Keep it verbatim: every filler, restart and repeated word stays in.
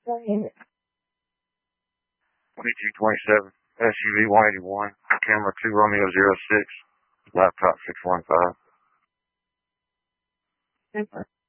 twenty-two twenty-seven, S U V one eighty-one, camera two Romeo zero six, laptop six one five.